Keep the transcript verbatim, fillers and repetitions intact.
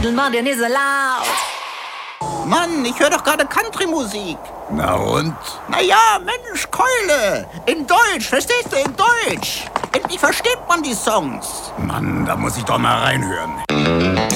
Mann, der nicht so laut. Mann, ich höre doch gerade Country-Musik. Na und? Na ja, Mensch, Keule. In Deutsch, verstehst du, in Deutsch. Endlich versteht man die Songs. Mann, da muss ich doch mal reinhören.